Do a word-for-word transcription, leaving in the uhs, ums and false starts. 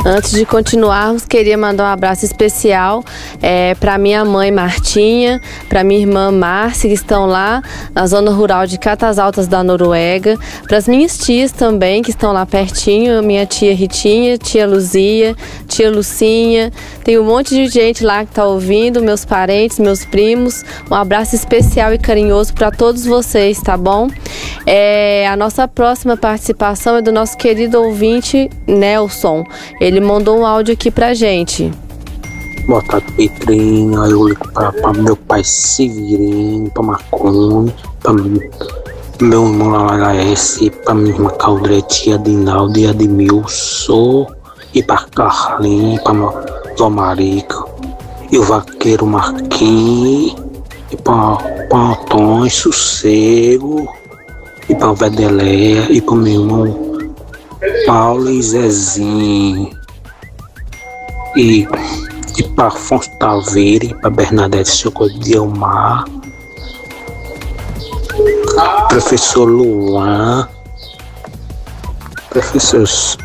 Antes de continuarmos, queria mandar um abraço especial é, para minha mãe Martinha, para minha irmã Márcia, que estão lá na zona rural de Catas Altas da Noruega, para as minhas tias também, que estão lá pertinho, minha tia Ritinha, tia Luzia, tia Lucinha, tem um monte de gente lá que está ouvindo, meus parentes, meus primos. Um abraço especial e carinhoso para todos vocês, tá bom? É, a nossa próxima participação é do nosso querido ouvinte Nelson. Ele mandou um áudio aqui pra gente. Boa tarde, Petrinha. Eu ligo pra, pra meu pai Severino, pra Marconi, pra meu irmão Lalaes, pra minha irmã Caldrete, Adinaldo e Admilson, e pra Carlinhos, pra Zó Marica, e o vaqueiro Marquinhos, e pra, pra Antônio Sossego, e pra Vedeleia, e pro meu irmão Paulo e Zezinho, e, e para Afonso Taveira, e para Bernadette Socorro de Elmar, professor Luan, professor